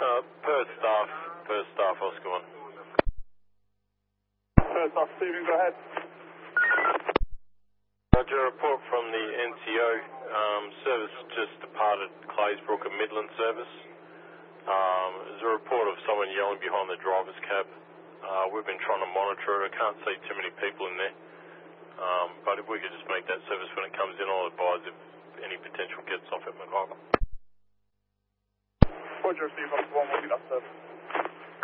Perth staff, Oscar 1. Perth staff, Stephen, go ahead. Roger, report from the NCO. Service just departed Claysbrook and Midland service. There's a report of someone yelling behind the driver's cab. We've been trying to monitor it. I can't see too many people in there. But if we could just make that service when it comes in, I'll advise if any potential gets off at MacGyver. Roger, Steve, Oscar 1, we'll be that service.